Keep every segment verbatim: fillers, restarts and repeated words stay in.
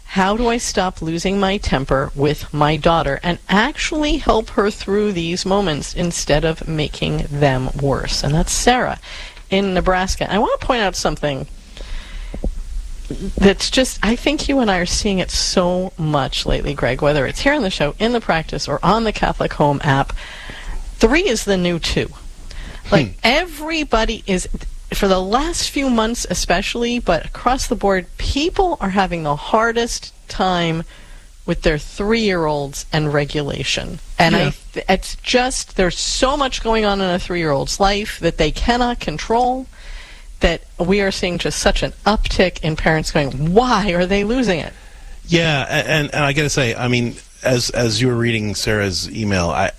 how do I stop losing my temper with my daughter and actually help her through these moments instead of making them worse? And that's Sarah in Nebraska. I want to point out something that's just, I think you and I are seeing it so much lately, Greg, whether it's here on the show, in the practice, or on the Catholic Home app. Three is the new two. Like, hmm. everybody is, for the last few months especially, but across the board, people are having the hardest time with their three-year-olds and regulation. And yeah. I th- it's just, there's so much going on in a three-year-old's life that they cannot control, that we are seeing just such an uptick in parents going, why are they losing it? Yeah, and, and I got to say, I mean, as as you were reading Sarah's email, I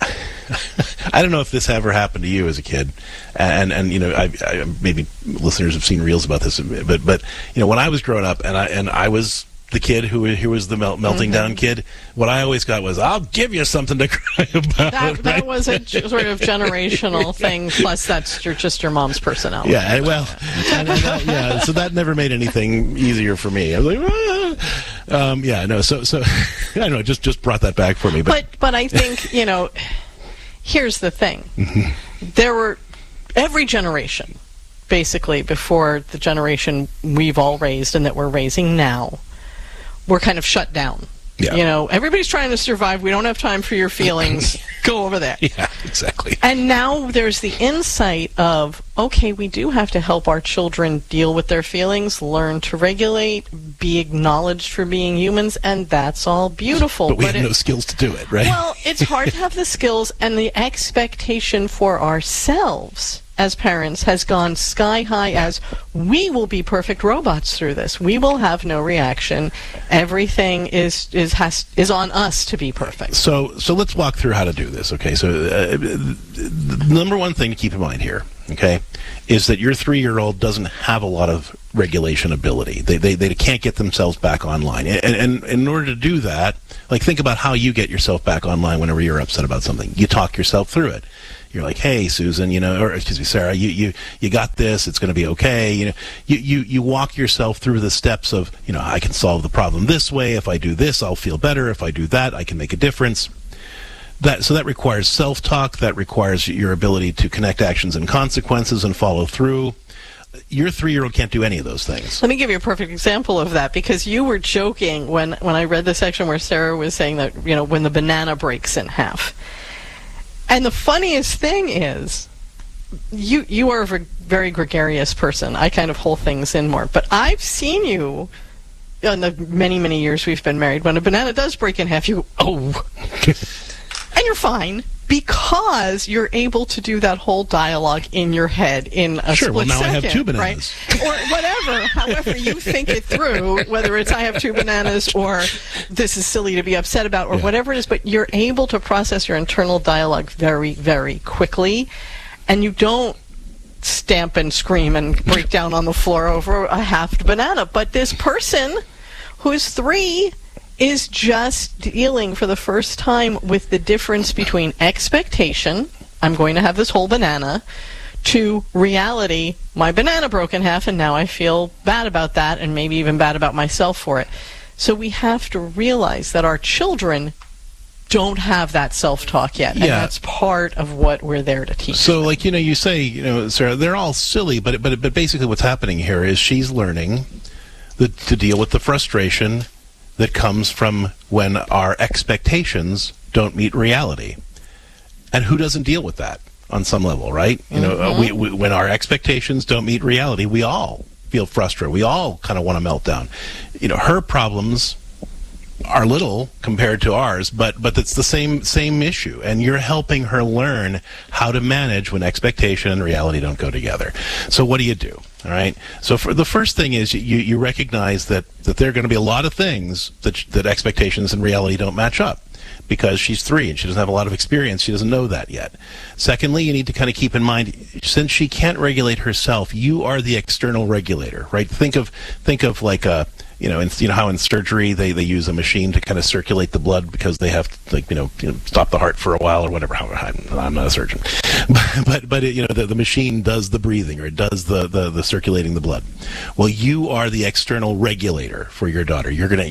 I don't know if this ever happened to you as a kid, and and you know, I, I maybe listeners have seen reels about this, but but you know, when I was growing up, and I and I was the kid who who was the melt, melting mm-hmm. down kid, what I always got was, I'll give you something to cry about. That, that right? was a g- sort of generational thing, plus that's your, just your mom's personality. Yeah, well, and, and that, yeah, so that never made anything easier for me. I was like, ah. um, yeah, no, so, so I don't know, just, just brought that back for me. But, but, but I think, you know, here's the thing. Mm-hmm. There were, every generation, basically, before the generation we've all raised and that we're raising now, we're kind of shut down. Yeah. You know, everybody's trying to survive. We don't have time for your feelings. Go over there. Yeah, exactly. And now there's the insight of, okay, we do have to help our children deal with their feelings, learn to regulate, be acknowledged for being humans, and that's all beautiful. But we but have it, no skills to do it, right? Well, it's hard to have the skills, and the expectation for ourselves as parents has gone sky high as we will be perfect robots through this. We will have no reaction. Everything is is has is on us to be perfect. So so let's walk through how to do this, okay? So uh, the number one thing to keep in mind here, okay, is that your three-year-old doesn't have a lot of regulation ability. They they, they can't get themselves back online. And, and, and in order to do that, like, think about how you get yourself back online whenever you're upset about something. You talk yourself through it. You're like, hey, Susan, you know, or excuse me, Sarah, you, you, you got this. It's going to be okay. You know, you, you, you walk yourself through the steps of, you know, I can solve the problem this way. If I do this, I'll feel better. If I do that, I can make a difference. That, so that requires self-talk. That requires your ability to connect actions and consequences and follow through. Your three-year-old can't do any of those things. Let me give you a perfect example of that, because you were joking when, when I read the section where Sarah was saying that, you know, when the banana breaks in half. And the funniest thing is, you you are a very gregarious person. I kind of hold things in more. But I've seen you, in the many, many years we've been married, when a banana does break in half, you go, oh. And you're fine, because you're able to do that whole dialogue in your head in a sure, split well, now second. I have two bananas. Right? Or whatever, however you think it through, whether it's I have two bananas or this is silly to be upset about or yeah. whatever it is, but you're able to process your internal dialogue very, very quickly, and you don't stamp and scream and break down on the floor over a halved banana. But this person who's three is just dealing for the first time with the difference between expectation, I'm going to have this whole banana, to reality, my banana broke in half and now I feel bad about that and maybe even bad about myself for it. So we have to realize that our children don't have that self-talk yet, and yeah. that's part of what we're there to teach. So, them. like, you know, you say, you know, Sarah, they're all silly, but but but basically what's happening here is she's learning the, to deal with the frustration that comes from when our expectations don't meet reality. And who doesn't deal with that on some level, right? You mm-hmm. know, uh, we, we, when our expectations don't meet reality, we all feel frustrated. We all kind of want to melt down. You know, her problems are little compared to ours, but but it's the same same issue, and you're helping her learn how to manage when expectation and reality don't go together. So what do you do? All right. So for the first thing is you you recognize that that there are going to be a lot of things that that expectations and reality don't match up, because she's three and she doesn't have a lot of experience. She doesn't know that yet. Secondly, you need to kind of keep in mind, since she can't regulate herself, you are the external regulator, right? Think of think of like a You know, and you know how in surgery they, they use a machine to kind of circulate the blood because they have to, like, you know, you know stop the heart for a while or whatever. I'm, I'm not a surgeon, but but, but it, you know the, the machine does the breathing, or it does the, the, the circulating the blood. Well, you are the external regulator for your daughter. You're gonna